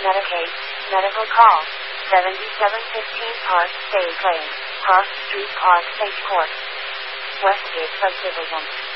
Medicaid, medical call, 7715 Park, Bay Lane, Cross Street Park, St. Court, Westgate Subdivision.